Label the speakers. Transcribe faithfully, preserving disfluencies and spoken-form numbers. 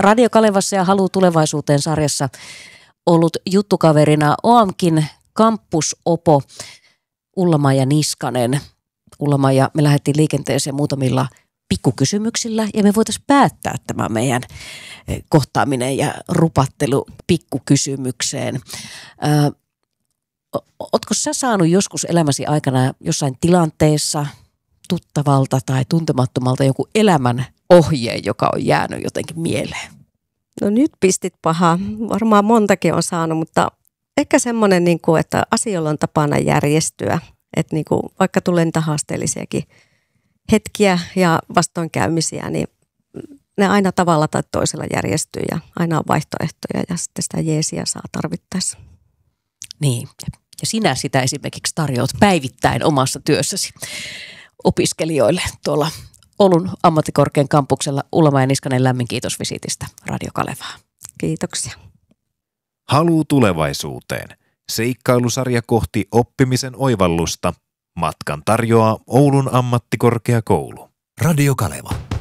Speaker 1: Radio Kalevassa ja Haluu tulevaisuuteen -sarjassa ollut juttukaverina O A M:kin kampusopo Ulla-Maija Niskanen. Ulla-Maija, me lähdettiin liikenteeseen muutamilla pikkukysymyksillä ja me voitaisiin päättää tämä meidän kohtaaminen ja rupattelu pikkukysymykseen. Ö, ootko sä saanut joskus elämäsi aikana jossain tilanteessa tuttavalta tai tuntemattomalta joku elämän ohje, joka on jäänyt jotenkin mieleen?
Speaker 2: No nyt pistit paha. Varmaan montakin on saanut, mutta ehkä semmoinen, niin kuin, että asioilla on tapana järjestyä. Että niin kuin, vaikka tulee niitä haasteellisiakin hetkiä ja vastoinkäymisiä, niin ne aina tavalla tai toisella järjestyy ja aina on vaihtoehtoja ja sitten sitä jeesiä saa tarvittaessa.
Speaker 1: Niin, ja sinä sitä esimerkiksi tarjoat päivittäin omassa työssäsi opiskelijoille tuolla Oulun ammattikorkean kampuksella. Ulla-Maija Niskanen, lämmin kiitos visiitistä Radio Kalevaan.
Speaker 2: Kiitoksia.
Speaker 3: Haluu tulevaisuuteen. Seikkailusarja kohti oppimisen oivallusta. Matkan tarjoaa Oulun ammattikorkeakoulu.
Speaker 4: Radio Kaleva.